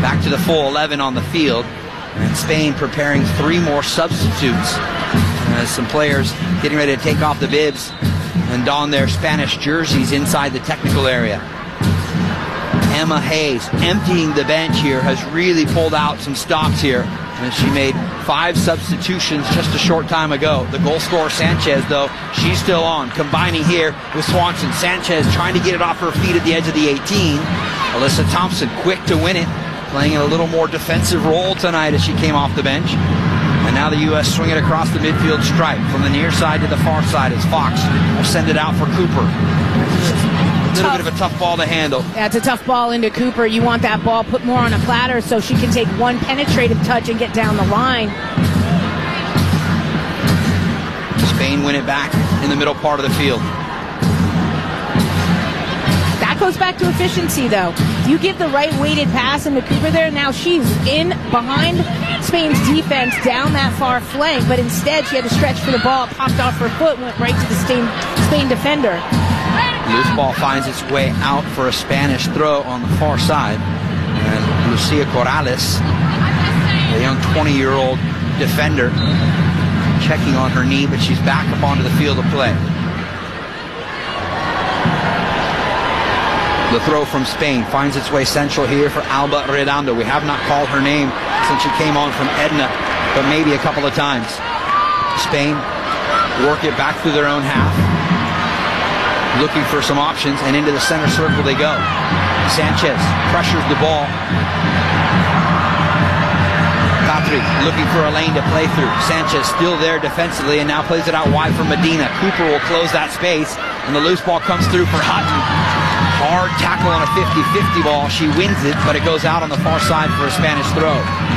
back to the full 11 on the field. And Spain preparing 3 more substitutes as some players getting ready to take off the bibs and don their Spanish jerseys inside the technical area. Emma Hayes, emptying the bench here, has really pulled out some stops here. And she made 5 substitutions just a short time ago. The goal scorer, Sanchez, though, she's still on. Combining here with Swanson. Sanchez trying to get it off her feet at the edge of the 18. Alyssa Thompson quick to win it, playing a little more defensive role tonight as she came off the bench. And now the U.S. swing it across the midfield stripe from the near side to the far side as Fox will send it out for Cooper. A little bit of a tough ball to handle. Yeah, it's a tough ball into Cooper. You want that ball put more on a platter so she can take one penetrative touch and get down the line. Spain win it back in the middle part of the field. That goes back to efficiency, though. You give the right weighted pass into Cooper there. Now she's in behind Spain's defense down that far flank, but instead she had to stretch for the ball. It popped off her foot, went right to the Spain defender. Loose ball finds its way out for a Spanish throw on the far side. And Lucia Corrales, a young 20-year-old defender, checking on her knee, but she's back up onto the field of play. The throw from Spain finds its way central here for Alba Redondo. We have not called her name since she came on from Edna, but maybe a couple of times. Spain work it back through their own half, looking for some options, and into the center circle they go. Sanchez pressures the ball. Patry looking for a lane to play through. Sanchez still there defensively and now plays it out wide for Medina. Cooper will close that space, and the loose ball comes through for Hutton. Hard tackle on a 50-50 ball. She wins it, but it goes out on the far side for a Spanish throw.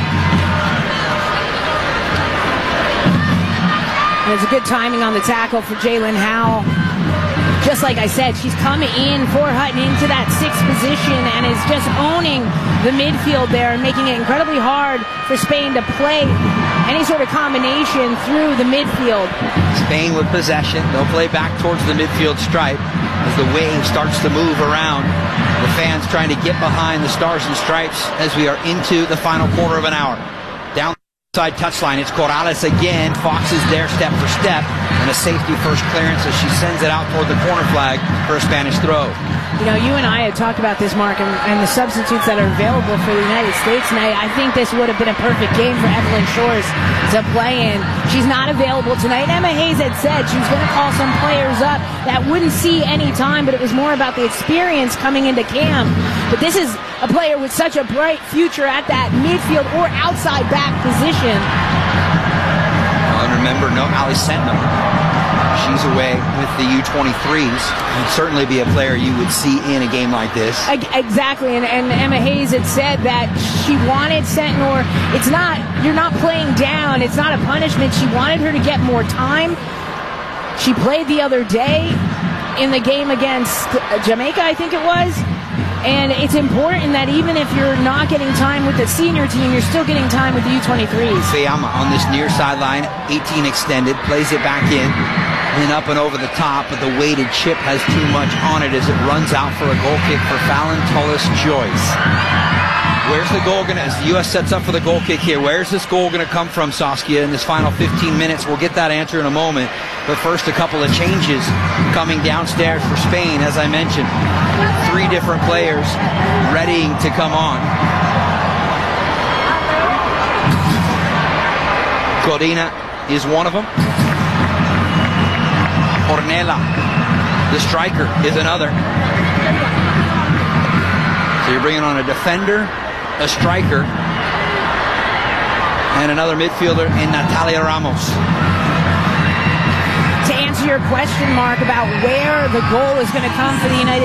And it's a good timing on the tackle for Jaelin Howell. Just like I said, she's coming in for Hutton into that 6th position and is just owning the midfield there and making it incredibly hard for Spain to play any sort of combination through the midfield. Spain with possession. They'll play back towards the midfield stripe as the wave starts to move around. The fans trying to get behind the Stars and Stripes as we are into the final quarter of an hour. Down the side touchline, it's Corrales again. Fox is there step for step, and a safety first clearance as she sends it out toward the corner flag for a Spanish throw. You know, you and I had talked about this, Mark, and the substitutes that are available for the United States tonight. I think this would have been a perfect game for Evelyn Shores to play in. She's not available tonight. Emma Hayes had said she was going to call some players up that wouldn't see any time, but it was more about the experience coming into camp. But this is a player with such a bright future at that midfield or outside back position. And remember, no Ali Sentinel. She's away with the U23s. Would certainly be a player you would see in a game like this. Exactly, and Emma Hayes had said that she wanted Sentinel. It's not, you're not playing down. It's not a punishment. She wanted her to get more time. She played the other day in the game against Jamaica, I think it was. And it's important that even if you're not getting time with the senior team, you're still getting time with the U23s. Fayama on this near sideline, 18 extended, plays it back in, then up and over the top, but the weighted chip has too much on it as it runs out for a goal kick for Fallon Tullis-Joyce. Where's the goal going to, as the U.S. sets up for the goal kick here, where's this goal going to come from, Saskia, in this final 15 minutes? We'll get that answer in a moment. But first, a couple of changes coming downstairs for Spain, as I mentioned. 3 different players readying to come on. Corina is one of them. Ornella, the striker, is another. So you're bringing on a defender, a striker, and another midfielder in Natalia Ramos. To answer your question, Mark, about where the goal is going to come for the United